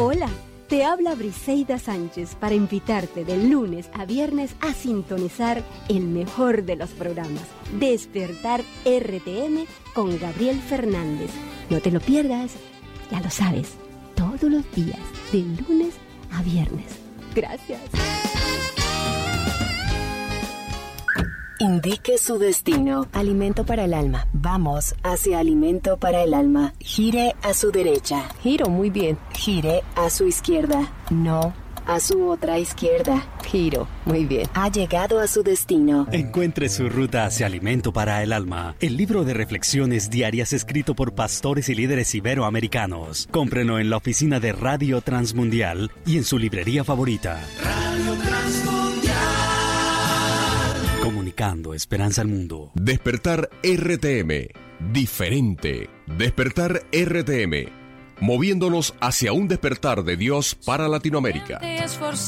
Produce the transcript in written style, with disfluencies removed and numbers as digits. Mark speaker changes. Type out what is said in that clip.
Speaker 1: Hola, te habla Briseida Sánchez para invitarte de lunes a viernes a sintonizar el mejor de los programas, Despertar RTM con Gabriel Fernández. No te lo pierdas, ya lo sabes, todos los días, de lunes a viernes. Gracias.
Speaker 2: Indique su destino. Alimento para el alma. Vamos hacia alimento para el alma. Gire a su derecha.
Speaker 3: Giro, muy bien.
Speaker 2: Gire a su izquierda. No a su otra izquierda.
Speaker 3: Giro, muy bien.
Speaker 2: Ha llegado a su destino.
Speaker 4: Encuentre su ruta hacia alimento para el alma. El libro de reflexiones diarias escrito por pastores y líderes iberoamericanos. Cómprelo en la oficina de Radio Transmundial y en su librería favorita.
Speaker 5: Radio Transmundial.
Speaker 4: Comunicando esperanza al mundo.
Speaker 6: Despertar RTM. Diferente. Despertar RTM. Moviéndonos hacia un despertar de Dios para Latinoamérica.